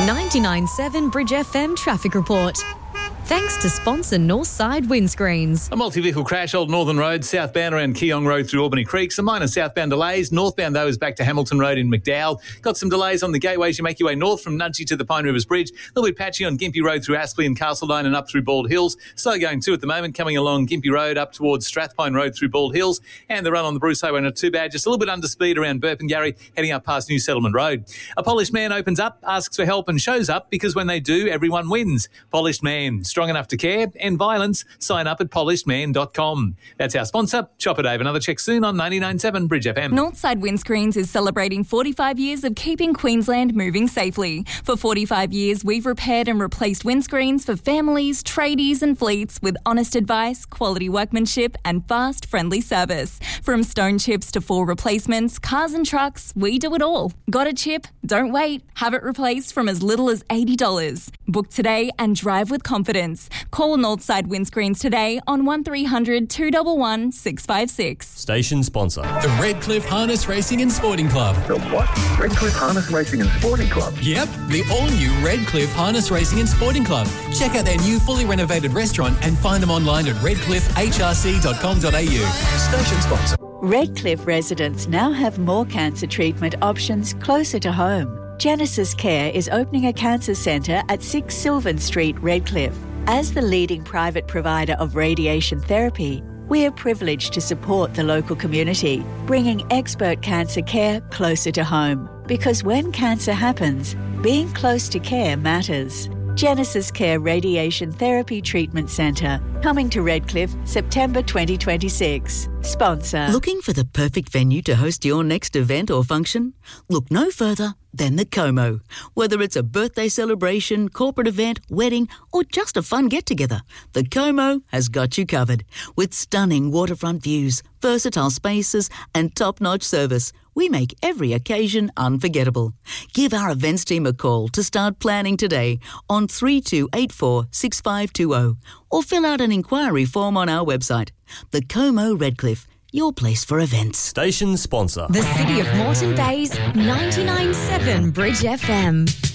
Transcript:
99.7 Bridge FM traffic report. Thanks to sponsor Northside Windscreens. A multi-vehicle crash, Old Northern Road, southbound around Keong Road through Albany Creek. Some minor southbound delays. Northbound, though, is back to Hamilton Road in McDowell. Got some delays on the gateways. You make your way north from Nudgee to the Pine Rivers Bridge. A little bit patchy on Gympie Road through Aspley and Castledine and up through Bald Hills. Slow going too at the moment, coming along Gympie Road up towards Strathpine Road through Bald Hills. And the run on the Bruce Highway not too bad. Just a little bit under speed around Burpengary, heading up past New Settlement Road. A polished man opens up, asks for help and shows up, because when they do, everyone wins. Polished Man, strong enough to care and violence. Sign up at polishedman.com. That's our sponsor. Shop at Dave. Another check soon on 99.7 Bridge FM. Northside Windscreens is celebrating 45 years of keeping Queensland moving safely. For 45 years, we've repaired and replaced windscreens for families, tradies and fleets with honest advice, quality workmanship and fast, friendly service. From stone chips to full replacements, cars and trucks, we do it all. Got a chip? Don't wait. Have it replaced from as little as $80. Book today and drive with confidence. Call Northside Windscreens today on 1300 211 656. Station sponsor. The Redcliffe Harness Racing and Sporting Club. The what? Redcliffe Harness Racing and Sporting Club? Yep, the all-new Redcliffe Harness Racing and Sporting Club. Check out their new fully renovated restaurant and find them online at redcliffehrc.com.au. Station sponsor. Redcliffe residents now have more cancer treatment options closer to home. Genesis Care is opening a cancer centre at 6 Sylvan Street, Redcliffe. As the leading private provider of radiation therapy, we are privileged to support the local community, bringing expert cancer care closer to home. Because when cancer happens, being close to care matters. Genesis Care Radiation Therapy Treatment Centre, coming to Redcliffe, September 2026. Sponsor. Looking for the perfect venue to host your next event or function? Look no further than the Como. Whether it's a birthday celebration, corporate event, wedding, or just a fun get-together, the Como has got you covered. With stunning waterfront views, versatile spaces, and top-notch service, we make every occasion unforgettable. Give our events team a call to start planning today on 3284 6520 or fill out an inquiry form on our website. The Como Redcliffe, your place for events. Station sponsor. The City of Moreton Bay's 99.7 Bridge FM.